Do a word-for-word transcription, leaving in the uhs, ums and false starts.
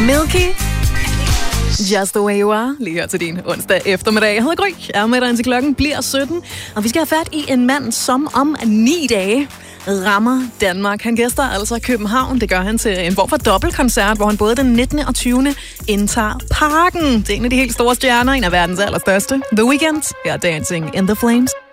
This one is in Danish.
Milky. Just the way you are. Lige her til din onsdag eftermiddag. Jeg hedder Gry, jeg er med dig indtil klokken bliver sytten. Og vi skal have fat i en mand, som om ni dage rammer Danmark. Han gæster altså København. Det gør han til en form for dobbeltkoncert, hvor han både den nittende og tyvende indtager Parken. Det er en af de helt store stjerner, en af verdens allerstørste. The Weeknd. Her er Dancing in the Flames.